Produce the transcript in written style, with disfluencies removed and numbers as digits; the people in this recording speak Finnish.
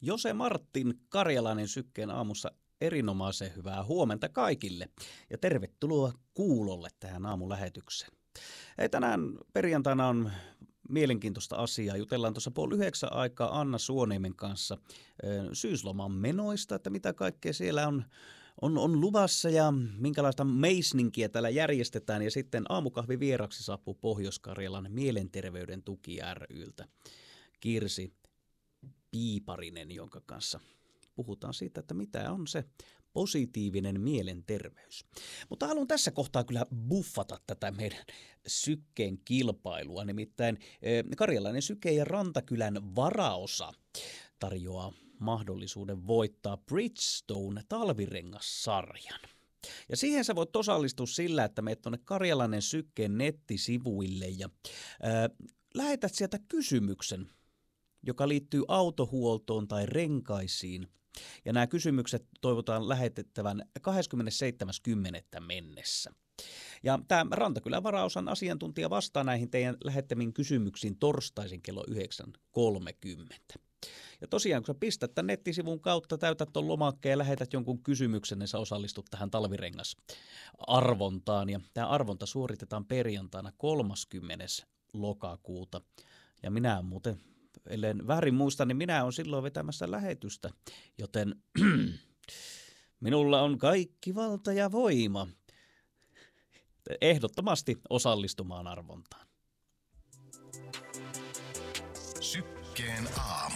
Jose Martin, Karjalainen Sykkeen aamussa, erinomaisen hyvää huomenta kaikille ja tervetuloa kuulolle tähän aamulähetykseen. Tänään perjantaina on mielenkiintoista asiaa. Jutellaan tuossa 8:30 aikaa Anna Suoniemen kanssa syysloman menoista, että mitä kaikkea siellä on luvassa ja minkälaista meisninkiä täällä järjestetään. Ja sitten aamukahvi vieraksi saapuu Pohjois-Karjalan Mielenterveyden tuki ry:ltä Kirsi Piiparinen, jonka kanssa puhutaan siitä, että mitä on se positiivinen mielenterveys. Mutta haluan tässä kohtaa kyllä buffata tätä meidän Sykkeen kilpailua. Nimittäin Karjalainen Syke ja Rantakylän varaosa tarjoaa mahdollisuuden voittaa Bridgestone talvirengassarjan. Ja siihen sä voit osallistua sillä, että menet tuonne Karjalainen Sykkeen nettisivuille ja lähetät sieltä kysymyksen, joka liittyy autohuoltoon tai renkaisiin. Ja nämä kysymykset toivotaan lähetettävän 27.10. mennessä. Ja tämä Rantakylän varaosan asiantuntija vastaa näihin teidän lähettämiin kysymyksiin torstaisin kello 9.30. Ja tosiaan, kun sä pistät tämän nettisivun kautta, täytät tuon lomakkeen ja lähetät jonkun kysymyksen, niin sä osallistut tähän talvirengasarvontaan. Ja tämä arvonta suoritetaan perjantaina 30. lokakuuta. Ja minä muuten, ellen väärin muista, niin minä olen silloin vetämässä lähetystä, joten minulla on kaikki valta ja voima ehdottomasti osallistumaan arvontaan. Sykkeen aamu.